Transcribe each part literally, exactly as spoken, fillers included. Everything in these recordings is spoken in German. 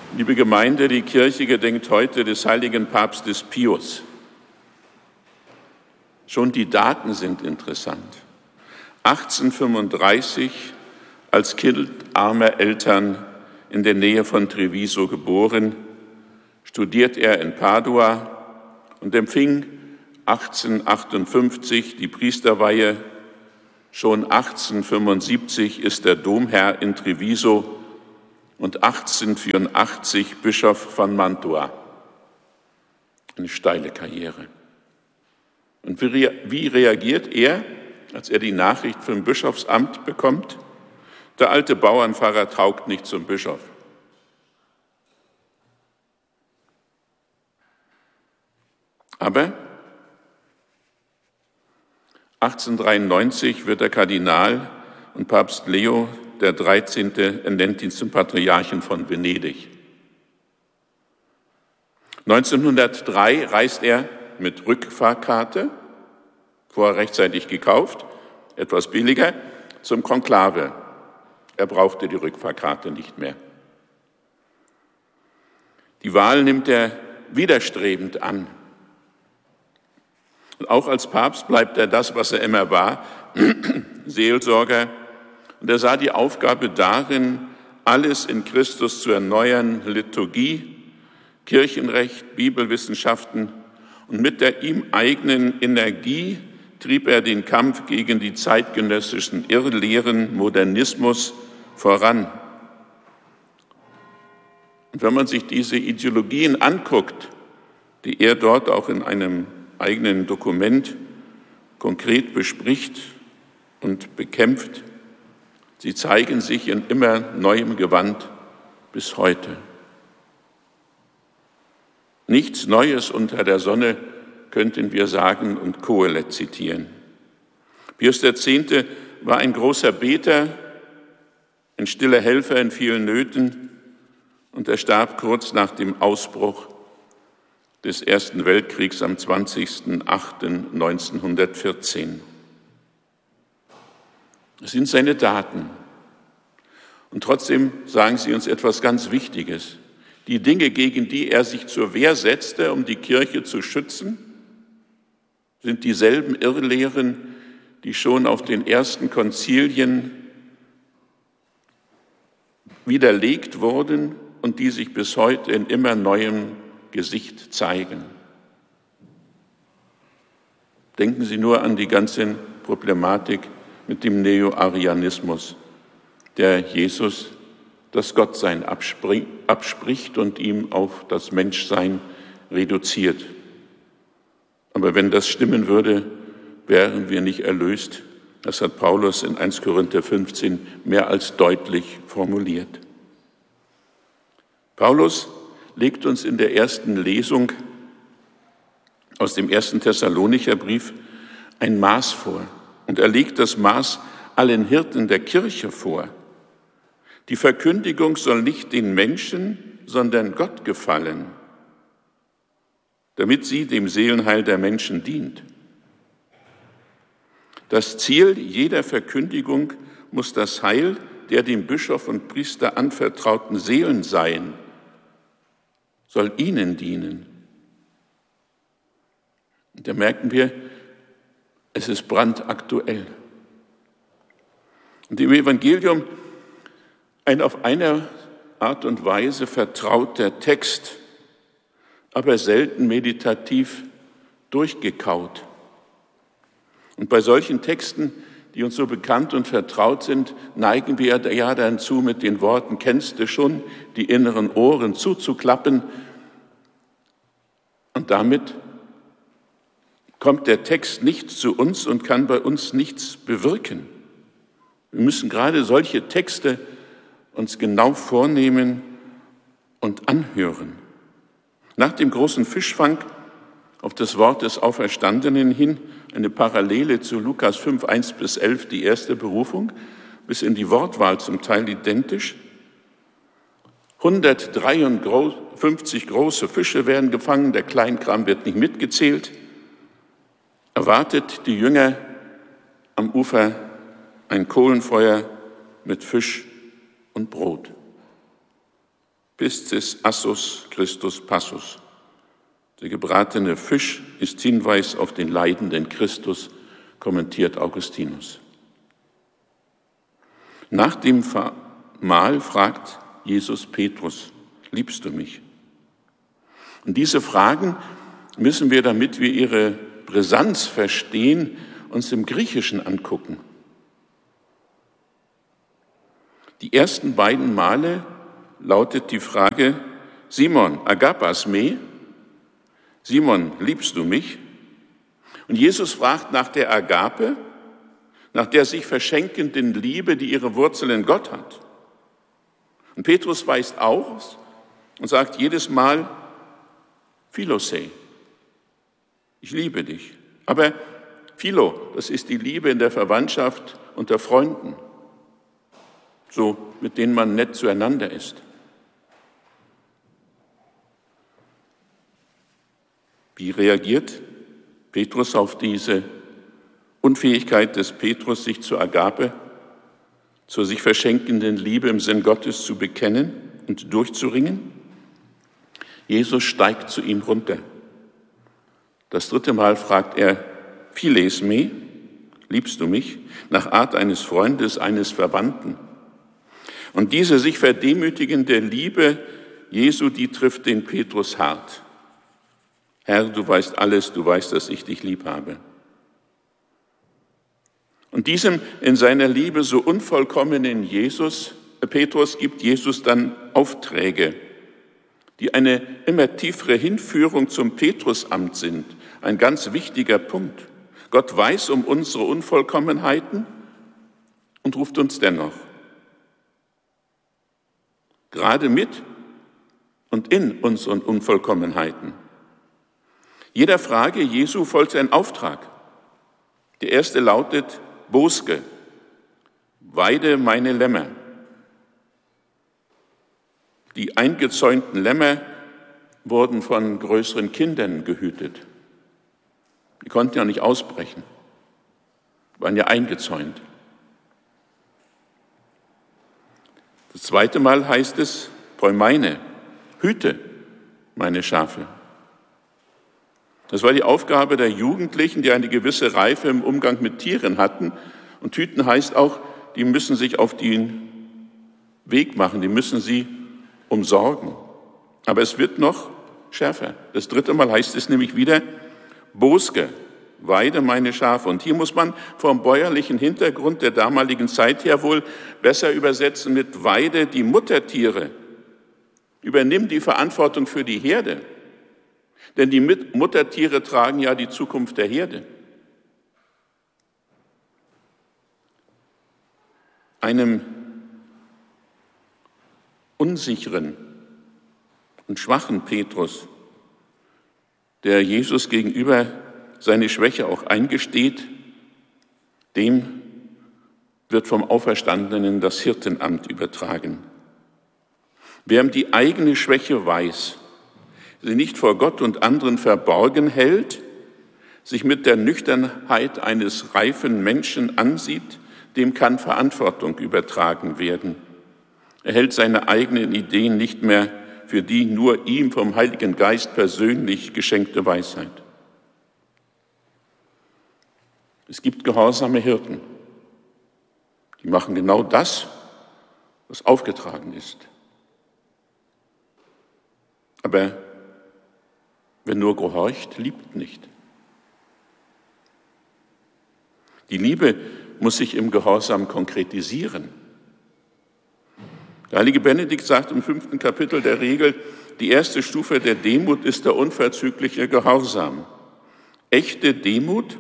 Liebe Gemeinde, die Kirche gedenkt heute des heiligen Papstes Pius. Schon die Daten sind interessant. achtzehnhundertfünfunddreißig als Kind armer Eltern in der Nähe von Treviso geboren, studiert er in Padua und empfing achtzehnhundertachtundfünfzig die Priesterweihe. Schon achtzehnhundertfünfundsiebzig ist er Domherr in Treviso und achtzehnhundertvierundachtzig Bischof von Mantua. Eine steile Karriere. Und wie reagiert er, als er die Nachricht vom Bischofsamt bekommt? Der alte Bauernpfarrer taugt nicht zum Bischof. Aber achtzehnhundertdreiundneunzig wird er Kardinal und Papst Leo der dreizehnte ernennt ihn zum Patriarchen von Venedig. neunzehnhundertdrei reist er mit Rückfahrkarte, vorher rechtzeitig gekauft, etwas billiger, zum Konklave. Er brauchte die Rückfahrkarte nicht mehr. Die Wahl nimmt er widerstrebend an. Und auch als Papst bleibt er das, was er immer war, Seelsorger. Und er sah die Aufgabe darin, alles in Christus zu erneuern, Liturgie, Kirchenrecht, Bibelwissenschaften. Und mit der ihm eigenen Energie trieb er den Kampf gegen die zeitgenössischen Irrlehren, Modernismus voran. Und wenn man sich diese Ideologien anguckt, die er dort auch in einem eigenen Dokument konkret bespricht und bekämpft, sie zeigen sich in immer neuem Gewand bis heute. Nichts Neues unter der Sonne, könnten wir sagen und Kohelet zitieren. Pius der Zehnte war ein großer Beter, ein stiller Helfer in vielen Nöten und er starb kurz nach dem Ausbruch des Ersten Weltkriegs am zwanzigsten achten neunzehnhundertvierzehn. Das sind seine Daten. Und trotzdem sagen sie uns etwas ganz Wichtiges. Die Dinge, gegen die er sich zur Wehr setzte, um die Kirche zu schützen, sind dieselben Irrlehren, die schon auf den ersten Konzilien widerlegt wurden und die sich bis heute in immer neuem Gesicht zeigen. Denken Sie nur an die ganze Problematik mit dem Neo-Arianismus, der Jesus das Gottsein abspricht und ihm auf das Menschsein reduziert. Aber wenn das stimmen würde, wären wir nicht erlöst. Das hat Paulus in erster Korinther fünfzehn mehr als deutlich formuliert. Paulus legt uns in der ersten Lesung aus dem ersten Thessalonicher Brief ein Maß vor. Und er legt das Maß allen Hirten der Kirche vor. Die Verkündigung soll nicht den Menschen, sondern Gott gefallen, damit sie dem Seelenheil der Menschen dient. Das Ziel jeder Verkündigung muss das Heil der dem Bischof und Priester anvertrauten Seelen sein, soll ihnen dienen. Und da merken wir, es ist brandaktuell. Und im Evangelium ein auf eine Art und Weise vertrauter Text, aber selten meditativ durchgekaut. Und bei solchen Texten, die uns so bekannt und vertraut sind, neigen wir ja dann zu, mit den Worten, kennst du schon, die inneren Ohren zuzuklappen. Und damit kommt der Text nicht zu uns und kann bei uns nichts bewirken. Wir müssen gerade solche Texte uns genau vornehmen und anhören. Nach dem großen Fischfang auf das Wort des Auferstandenen hin, eine Parallele zu Lukas fünf, eins bis elf, die erste Berufung, bis in die Wortwahl zum Teil identisch. hundertdreiundfünfzig große Fische werden gefangen, der Kleinkram wird nicht mitgezählt. Erwartet die Jünger am Ufer ein Kohlenfeuer mit Fisch und Brot. Piscis assus Christus passus. Der gebratene Fisch ist Hinweis auf den leidenden Christus, kommentiert Augustinus. Nach dem Mahl fragt Jesus Petrus: Liebst du mich? Und diese Fragen müssen wir, damit wir ihre Brisanz verstehen, uns im Griechischen angucken. Die ersten beiden Male lautet die Frage: Simon, agapas me? Simon, liebst du mich? Und Jesus fragt nach der Agape, nach der sich verschenkenden Liebe, die ihre Wurzel in Gott hat. Und Petrus weist aus und sagt jedes Mal: Philosei, ich liebe dich. Aber Philo, das ist die Liebe in der Verwandtschaft unter Freunden, so mit denen man nett zueinander ist. Wie reagiert Petrus auf diese Unfähigkeit des Petrus, sich zur Agape, zur sich verschenkenden Liebe im Sinn Gottes zu bekennen und durchzuringen? Jesus steigt zu ihm runter. Das dritte Mal fragt er: Philes me, liebst du mich? Nach Art eines Freundes, eines Verwandten. Und diese sich verdemütigende Liebe Jesu, die trifft den Petrus hart. Herr, du weißt alles, du weißt, dass ich dich lieb habe. Und diesem in seiner Liebe so unvollkommenen Jesus, Petrus, gibt Jesus dann Aufträge, die eine immer tiefere Hinführung zum Petrusamt sind. Ein ganz wichtiger Punkt. Gott weiß um unsere Unvollkommenheiten und ruft uns dennoch. Gerade mit und in unseren Unvollkommenheiten. Jeder Frage Jesu folgt ein Auftrag. Der erste lautet: Boske, weide meine Lämmer. Die eingezäunten Lämmer wurden von größeren Kindern gehütet. Die konnten ja nicht ausbrechen, waren ja eingezäunt. Das zweite Mal heißt es: Poimeine, hüte meine Schafe. Das war die Aufgabe der Jugendlichen, die eine gewisse Reife im Umgang mit Tieren hatten. Und hüten heißt auch, die müssen sich auf den Weg machen, die müssen sie umsorgen. Aber es wird noch schärfer. Das dritte Mal heißt es nämlich wieder: Boske, weide meine Schafe. Und hier muss man vom bäuerlichen Hintergrund der damaligen Zeit her wohl besser übersetzen mit: Weide die Muttertiere. Übernimm die Verantwortung für die Herde. Denn die Muttertiere tragen ja die Zukunft der Herde. Einem unsicheren und schwachen Petrus, der Jesus gegenüber seine Schwäche auch eingesteht, dem wird vom Auferstandenen das Hirtenamt übertragen. Wer um die eigene Schwäche weiß, sie nicht vor Gott und anderen verborgen hält, sich mit der Nüchternheit eines reifen Menschen ansieht, dem kann Verantwortung übertragen werden. Er hält seine eigenen Ideen nicht mehr für die nur ihm vom Heiligen Geist persönlich geschenkte Weisheit. Es gibt gehorsame Hirten, die machen genau das, was aufgetragen ist. Aber wer nur gehorcht, liebt nicht. Die Liebe muss sich im Gehorsam konkretisieren. Der heilige Benedikt sagt im fünften Kapitel der Regel, die erste Stufe der Demut ist der unverzügliche Gehorsam. Echte Demut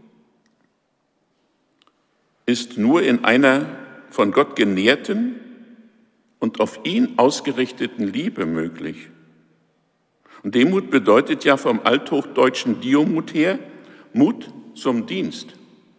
ist nur in einer von Gott genährten und auf ihn ausgerichteten Liebe möglich. Und Demut bedeutet ja vom althochdeutschen Diomut her Mut zum Dienst.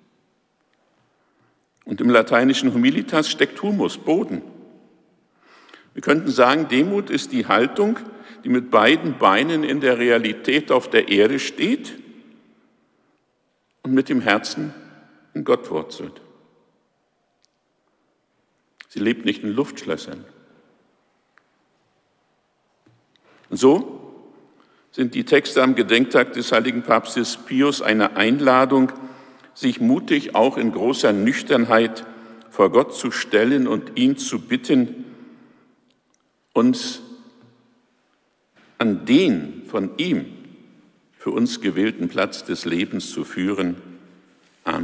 Und im lateinischen Humilitas steckt Humus, Boden. Wir könnten sagen, Demut ist die Haltung, die mit beiden Beinen in der Realität auf der Erde steht und mit dem Herzen in Gott wurzelt. Sie lebt nicht in Luftschlössern. Und so sind die Texte am Gedenktag des heiligen Papstes Pius eine Einladung, sich mutig auch in großer Nüchternheit vor Gott zu stellen und ihn zu bitten, uns an den von ihm für uns gewählten Platz des Lebens zu führen,